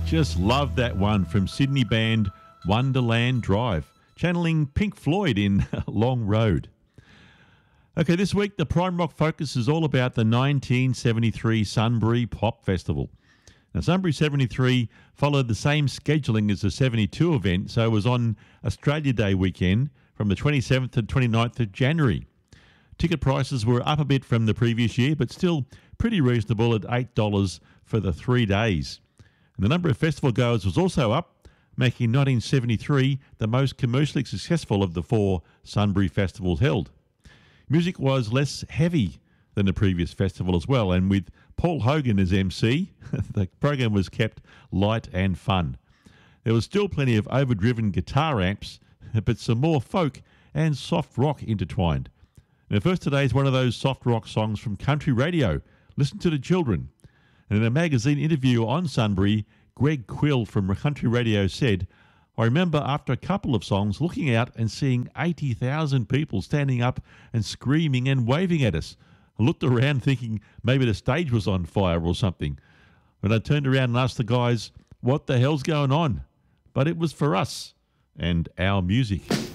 Just love that one from Sydney band Wonderland Drive, channeling Pink Floyd in Long Road. Okay, this week the Prime Rock Focus is all about the 1973 Sunbury Pop Festival. Now, Sunbury 73 followed the same scheduling as the 72 event, so it was on Australia Day weekend from the 27th to 29th of January. Ticket prices were up a bit from the previous year, but still pretty reasonable at $8 for the 3 days. And the number of festival goers was also up, making 1973 the most commercially successful of the 4 Sunbury festivals held. Music was less heavy than the previous festival as well, and with Paul Hogan as MC, the program was kept light and fun. There was still plenty of overdriven guitar amps, but some more folk and soft rock intertwined. Now, first today is one of those soft rock songs from country radio, Listen to the Children. And in a magazine interview on Sunbury, Greg Quill from Country Radio said, "I remember after a couple of songs looking out and seeing 80,000 people standing up and screaming and waving at us. I looked around thinking maybe the stage was on fire or something. When I turned around and asked the guys, what the hell's going on? But it was for us and our music."